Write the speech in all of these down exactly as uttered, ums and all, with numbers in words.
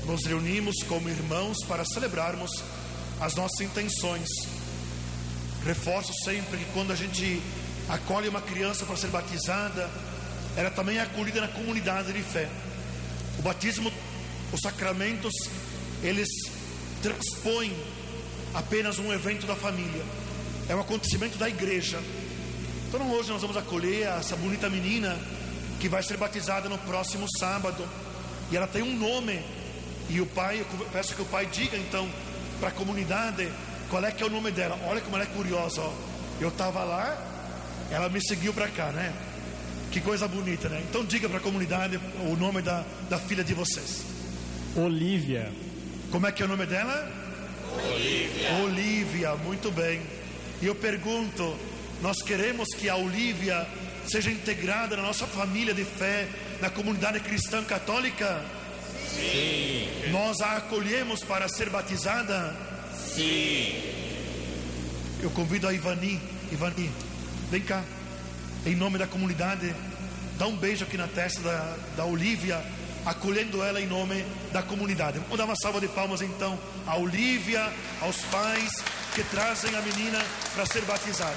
nos reunimos como irmãos para celebrarmos as nossas intenções. Reforço sempre que quando a gente acolhe uma criança para ser batizada, ela também é acolhida na comunidade de fé. O batismo, os sacramentos, eles transpõem apenas um evento da família, é um acontecimento da igreja. Então hoje nós vamos acolher essa bonita menina que vai ser batizada no próximo sábado, e ela tem um nome, e o pai, eu peço que o pai diga então para a comunidade qual é que é o nome dela. Olha como ela é curiosa, ó. Eu estava lá, ela me seguiu para cá, né? Que coisa bonita, né? Então diga para a comunidade o nome da, da filha de vocês. Olívia. Como é que é o nome dela? Olívia. Olívia, muito bem. E eu pergunto, nós queremos que a Olívia seja integrada na nossa família de fé, na comunidade cristã católica? Sim. Nós a acolhemos para ser batizada? Sim. Eu convido a Ivani. Ivani, vem cá. Em nome da comunidade, dá um beijo aqui na testa da, da Olívia, acolhendo ela em nome da comunidade. Vamos dar uma salva de palmas então a Olívia, aos pais que trazem a menina para ser batizada.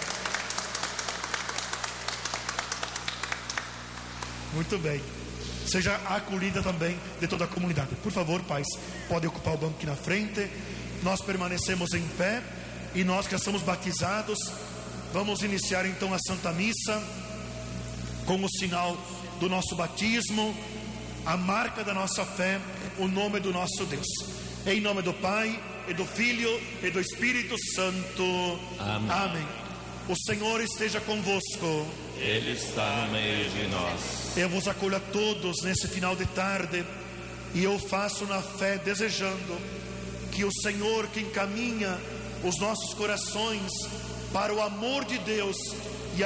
Muito bem. Seja acolhida também de toda a comunidade. Por favor, pais, podem ocupar o banco aqui na frente. Nós permanecemos em pé, e nós que já somos batizados, vamos iniciar então a Santa Missa com o sinal do nosso batismo, a marca da nossa fé, o nome do nosso Deus. Em nome do Pai, e do Filho, e do Espírito Santo. Amém. Amém. O Senhor esteja convosco. Ele está no meio de nós. Eu vos acolho a todos nesse final de tarde, e eu faço na fé desejando que o Senhor, que encaminha os nossos corações para o amor de Deus